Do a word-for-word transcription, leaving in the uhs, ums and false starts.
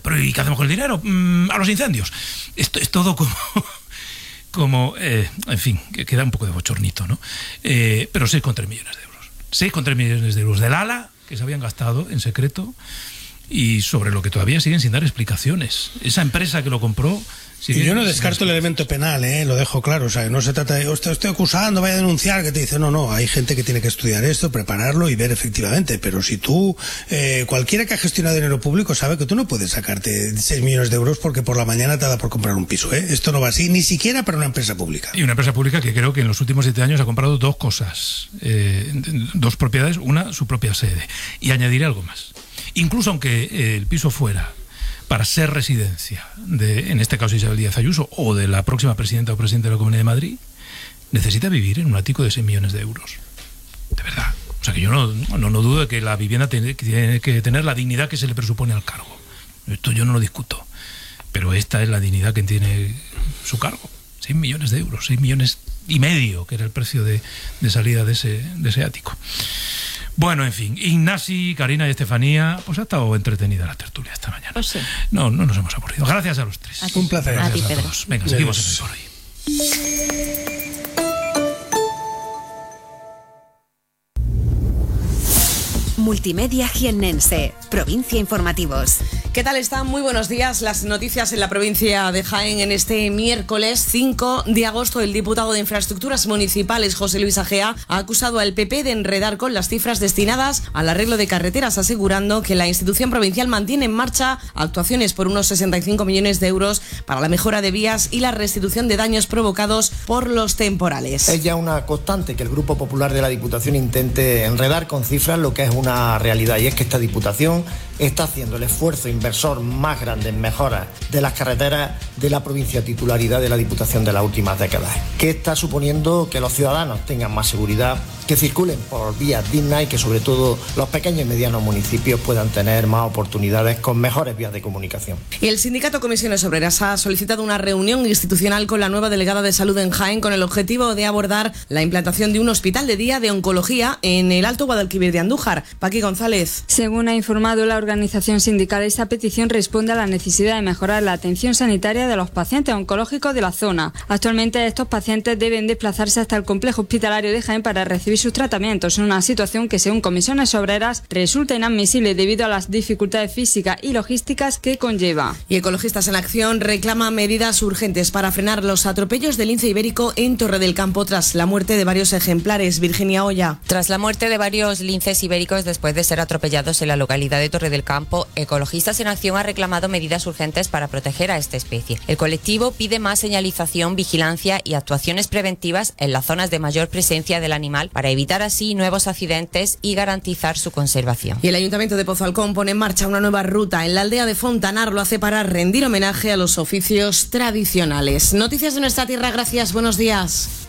Pero ¿y qué hacemos con el dinero? Mm, a los incendios. Esto es todo como... como, eh, en fin, que queda un poco de bochornito, ¿no? Eh, pero seis coma tres millones de euros. seis coma tres millones de euros del ALA que se habían gastado en secreto y sobre lo que todavía siguen sin dar explicaciones. Esa empresa que lo compró... Y yo no descarto el elemento penal, ¿eh? Lo dejo claro, o sea, no se trata de, estoy, estoy acusando, vaya a denunciar, que te dice, no, no, hay gente que tiene que estudiar esto, prepararlo y ver efectivamente, pero si tú, eh, cualquiera que ha gestionado dinero público sabe que tú no puedes sacarte seis millones de euros porque por la mañana te da por comprar un piso, ¿eh? Esto no va así, ni siquiera para una empresa pública. Y una empresa pública que creo que en los últimos siete años ha comprado dos cosas, eh, dos propiedades, una su propia sede, y añadiré algo más. Incluso aunque eh, el piso fuera para ser residencia de, en este caso, Isabel Díaz Ayuso o de la próxima presidenta o presidente de la Comunidad de Madrid, necesita vivir en un ático de seis millones de euros. De verdad. O sea que yo no, no, no dudo de que la vivienda tiene, tiene que tener la dignidad que se le presupone al cargo. Esto yo no lo discuto. Pero esta es la dignidad que tiene su cargo. seis millones de euros, seis millones y medio, que era el precio de, de salida de ese, de ese ático. Bueno, en fin, Ignasi, Karina y Estefanía, pues ha estado entretenida la tertulia esta mañana. Pues sí. No, no nos hemos aburrido. Gracias a los tres. A Un placer. A ti, Gracias a, Pedro. todos. Venga, seguimos en Hoy por Hoy. Multimedia Jiennense, Provincia Informativos. ¿Qué tal están? Muy buenos días. Las noticias en la provincia de Jaén en este miércoles cinco de agosto. El diputado de Infraestructuras Municipales, José Luis Agea, ha acusado al P P de enredar con las cifras destinadas al arreglo de carreteras, asegurando que la institución provincial mantiene en marcha actuaciones por unos sesenta y cinco millones de euros para la mejora de vías y la restitución de daños provocados por los temporales. Es ya una constante que el Grupo Popular de la Diputación intente enredar con cifras lo que es una realidad, y es que esta Diputación está haciendo el esfuerzo inversor más grande en mejoras de las carreteras de la provincia, titularidad de la Diputación de las últimas décadas, que está suponiendo que los ciudadanos tengan más seguridad, que circulen por vías dignas y que sobre todo los pequeños y medianos municipios puedan tener más oportunidades con mejores vías de comunicación. Y el sindicato Comisiones Obreras ha solicitado una reunión institucional con la nueva delegada de salud en Jaén con el objetivo de abordar la implantación de un hospital de día de oncología en el Alto Guadalquivir de Andújar. Paqui González. Según ha informado la organización sindical, esta petición responde a la necesidad de mejorar la atención sanitaria de los pacientes oncológicos de la zona. Actualmente estos pacientes deben desplazarse hasta el complejo hospitalario de Jaén para recibir sus tratamientos, en una situación que, según Comisiones Obreras, resulta inadmisible debido a las dificultades físicas y logísticas que conlleva. Y Ecologistas en Acción reclama medidas urgentes para frenar los atropellos del lince ibérico en Torre del Campo tras la muerte de varios ejemplares. Virginia Olla. Tras la muerte de varios linces ibéricos después de ser atropellados en la localidad de Torre del Campo, Ecologistas en Acción ha reclamado medidas urgentes para proteger a esta especie. El colectivo pide más señalización, vigilancia y actuaciones preventivas en las zonas de mayor presencia del animal para evitar así nuevos accidentes y garantizar su conservación. Y el Ayuntamiento de Pozo Alcón pone en marcha una nueva ruta en la aldea de Fontanar. Lo hace para rendir homenaje a los oficios tradicionales. Noticias de nuestra tierra, gracias, buenos días.